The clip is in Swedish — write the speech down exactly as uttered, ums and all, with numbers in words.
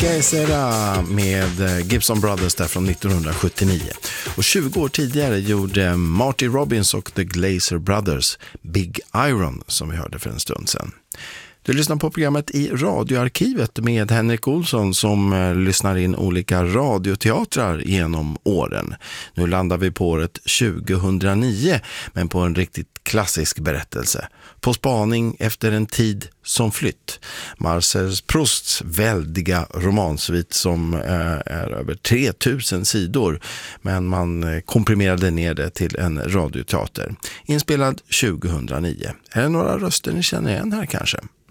Que Sera med Gibson Brothers där från nittonhundrasjuttionio. Och tjugo år tidigare gjorde Marty Robbins och The Glazer Brothers Big Iron som vi hörde för en stund sedan. Du lyssnar på programmet I radioarkivet med Henrik Olsson som eh, lyssnar in olika radioteatrar genom åren. Nu landar vi på året tjugohundranio men på en riktigt klassisk berättelse. På spaning efter en tid som flytt. Marcel Prousts väldiga romansvit som eh, är över tre tusen sidor men man eh, komprimerade ner det till en radioteater. Inspelad tjugohundranio. Är det några röster ni känner igen här kanske?